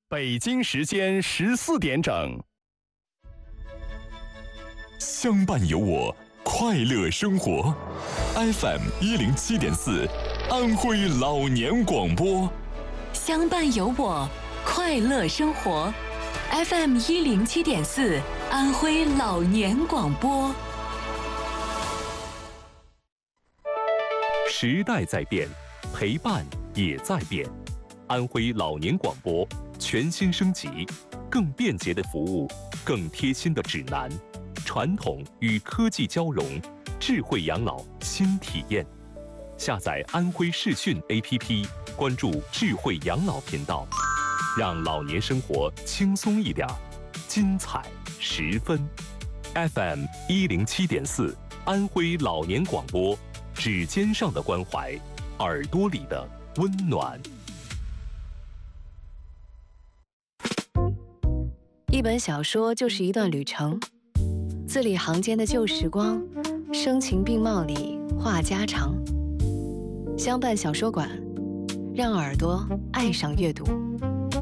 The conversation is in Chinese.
北京时间14点整。 相伴有我，快乐生活。FM107.4，安徽老年广播。 相伴有我，快乐生活。FM107.4，安徽老年广播。 时代在变，陪伴也在变。安徽老年广播全新升级，更便捷的服务，更贴心的指南，传统与科技交融，智慧养老新体验。下载安徽视讯 APP， 关注智慧养老频道，让老年生活轻松一点，精彩十分。FM107.4，安徽老年广播，指尖上的关怀，耳朵里的温暖。 一本小说就是一段旅程，字里行间的旧时光，声情并茂里话家常。相伴小说馆，让耳朵爱上阅读。